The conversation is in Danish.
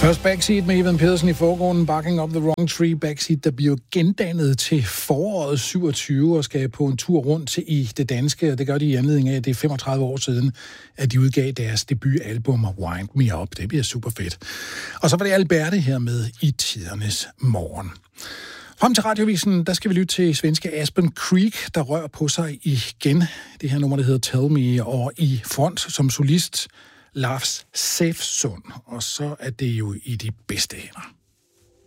Først Backseat med Ivan Pedersen i forgrunden, Barking Up the Wrong Tree. Backseat, der bliver gendannet til foråret 27 og skal på en tur rundt i det danske, og det gør de i anledning af, at det er 35 år siden, at de udgav deres debutalbum Wind Me Up. Det bliver super fedt. Og så var det Alberte her med I tidernes morgen. Frem til Radiovisen, der skal vi lytte til svenske Aspen Creek, der rører på sig igen. Det her nummer, der hedder Tell Me, og i front som solist Lars Sefsund. Og så er det jo i de bedste hænder.